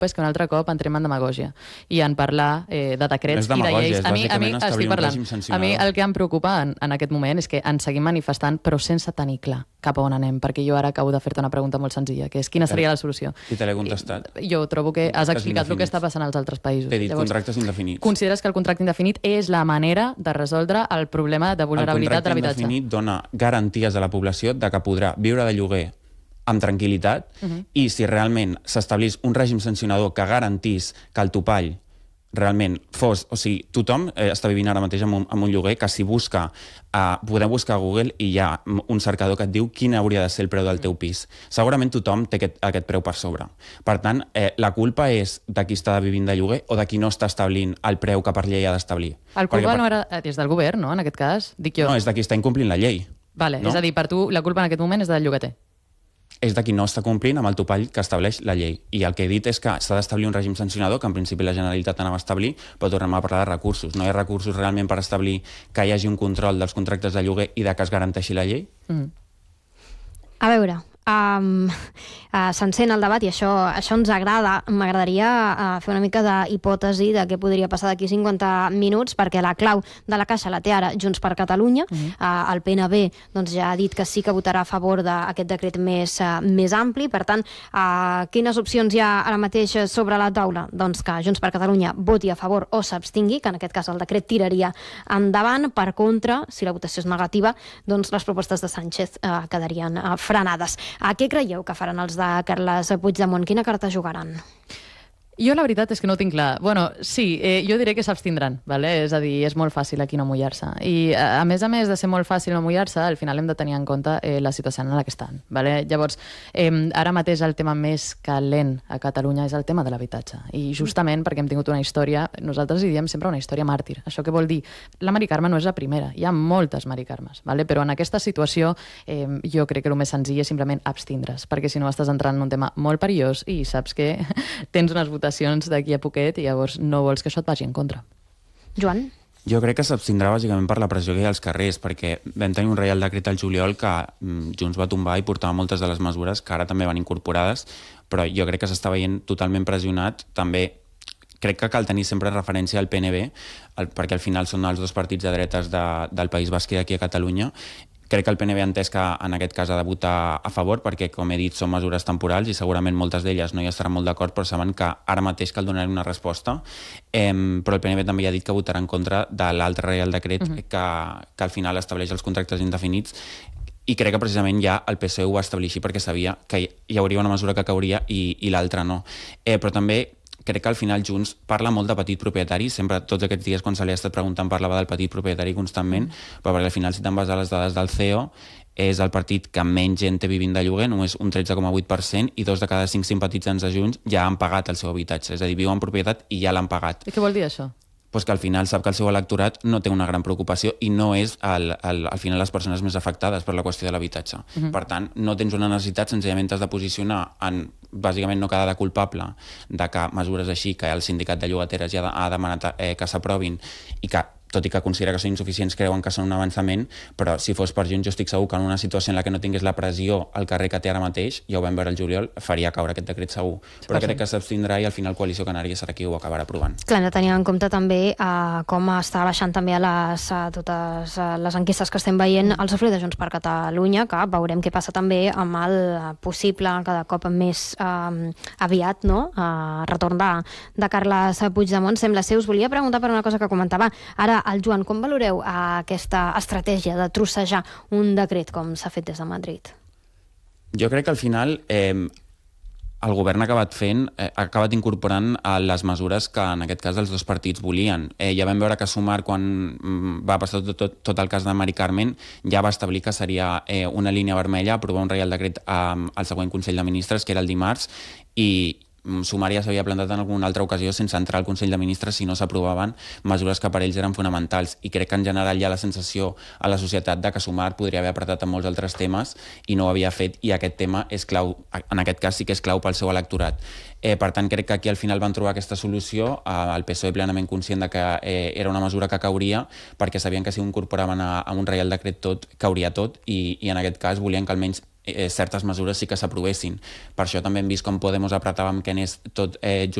és que un altre cop entrem en demagògia i en parlar de decrets i de lleis. És bàsicament establir un règim sancionador. A mi el que em preocupa en aquest moment és que ens seguim manifestant però sense tenir clar cap a on anem, perquè jo ara acabo de fer-te una pregunta molt senzilla, que és quina seria la solució. I te l'he contestat. Jo trobo que has explicat el que està passant als altres països. T'he dit contractes indefinits. Consideres que el contracte indefinit és la manera de resoldre el problema de vulnerabilitat de l'habitatge? El contracte indefinit dona garanties a la població de que podrà viure de lloguer amb tranquil·litat i si realment s'establís un règim sancionador que garantís que el topall realment fos... O sigui, tothom està vivint ara mateix amb un lloguer que si busca... podem buscar a Google i hi ha un cercador que et diu quin hauria de ser el preu del teu pis. Segurament tothom té aquest preu per sobre. Per tant, la culpa és de qui està vivint de lloguer o de qui no està establint el preu que per llei ha d'establir. El culpa no era... És del govern, no?, en aquest cas? Dic jo. No, és de qui està incomplint la llei. Vale, no? És a dir, per tu la culpa en aquest moment és del llogater. És de qui no està complint amb el topall que estableix la llei. I el que he dit és que s'ha d'establir un règim sancionador, que en principi la Generalitat anava a establir, però tornem a parlar de recursos. No hi ha recursos realment per establir que hi hagi un control dels contractes de lloguer i de que es garanteixi la llei? A veure, s'encén el debat i això ens agrada. M'agradaria fer una mica d'hipòtesi de què podria passar d'aquí 50 minuts, perquè la clau de la caixa la té ara Junts per Catalunya. El PNB doncs, ja ha dit que sí que votarà a favor d'aquest decret més ampli. Per tant, quines opcions hi ha ara mateix sobre la taula? Doncs que Junts per Catalunya voti a favor o s'abstingui, que en aquest cas el decret tiraria endavant. Per contra, si la votació és negativa, doncs les propostes de Sánchez quedarien frenades. Què creieu que faran els de Carles Puigdemont? Quina carta jugaran? Jo la veritat és que no ho tinc clar. Bueno, sí, jo diré que s'abstindran, ¿vale? És a dir, és molt fàcil aquí no mullar-se. I a més de ser molt fàcil no mullar-se, al final hem de tenir en compte la situació en la que estan, ¿vale? Llavors, ara mateix el tema més calent a Catalunya és el tema de l'habitatge. I justament perquè hem tingut una història, nosaltres hi diem sempre una història màrtir. Això què vol dir? La Mari Carme no és la primera, hi ha moltes Mari Carmes, ¿vale? Però en aquesta situació jo crec que el més senzill és simplement abstindre's, perquè si no estàs entrant en un tema molt perillós i saps que tens unes votacions d'aquí a poquet i llavors no vols que això et vagi en contra. Joan? Jo crec que s'abstindrà bàsicament per la pressió que hi ha als carrers, perquè vam tenir un reial decret al juliol que Junts va tombar i portava moltes de les mesures que ara també van incorporades, però jo crec que s'està veient totalment pressionat. També crec que cal tenir sempre referència al PNB, perquè al final són els dos partits de dretes del País Basc i d'aquí a Catalunya. Crec que el PNB ha entès que en aquest cas ha de votar a favor perquè, com he dit, són mesures temporals i segurament moltes d'elles no hi estaran molt d'acord, però saben que ara mateix cal donar una resposta. Però el PNB també ha dit que votarà en contra de l'altre reial decret que al final estableix els contractes indefinits i crec que precisament ja el PSOE ho va establir així perquè sabia que hi hauria una mesura que cauria i l'altra no. Però també crec que al final Junts parla molt de petit propietari, sempre tots aquests dies quan se li ha estat preguntant parlava del petit propietari constantment, però perquè al final si te'n vas a les dades del CEO és el partit que menys gent té vivint de lloguer, només un 13,8%, i 2 de cada 5 simpatitzants de Junts ja han pagat el seu habitatge, és a dir, viu en propietat i ja l'han pagat. I què vol dir això? Pues que al final sap que el seu electorat no té una gran preocupació i no és al final les persones més afectades per la qüestió de l'habitatge. Per tant, no tens una necessitat, senzillament t'has de posicionar en, bàsicament, no quedar de culpable de que mesures així, que el sindicat de llogateres ja ha demanat que s'aprovin i que, tot i que considera que són insuficients, creuen que són un avançament, però si fos per Junts jo estic segur que en una situació en la que no tingués la pressió al carrer que té ara mateix, ja ho vam veure el juliol, faria caure aquest decret segur. Però crec que s'abstindrà i al final Coalició Canària serà qui ho acabarà aprovant. Clar, hem de tenir en compte també com està baixant també a totes les enquestes que estem veient el suflet de Junts per Catalunya, que veurem què passa també amb el possible, cada cop més aviat, no? Retorn de Carles Puigdemont. Sembla ser, us volia preguntar per una cosa que comentava ara el Joan, com valoreu aquesta estratègia de trossejar un decret com s'ha fet des de Madrid? Jo crec que al final el govern ha acabat incorporant les mesures que en aquest cas els dos partits volien. Ja vam veure que Sumar, quan va passar tot el cas de Mari Carmen, ja va establir que seria una línia vermella aprovar un reial decret al següent Consell de Ministres, que era el dimarts, i Sumar ja s'havia plantat en alguna altra ocasió sense entrar al Consell de Ministres si no s'aprovaven mesures que per ells eren fonamentals, i crec que en general hi ha la sensació a la societat de que Sumar podria haver apretat en molts altres temes i no ho havia fet, i aquest tema és clau, en aquest cas sí que és clau pel seu electorat. Per tant, crec que aquí al final van trobar aquesta solució, el PSOE plenament conscient de que era una mesura que cauria, perquè sabien que si ho incorporaven a un reial decret tot, cauria tot, i en aquest cas volien que almenys certes mesures sí que s'aprovessin. Per això també hem vist com Podemos apretava amb que anés tot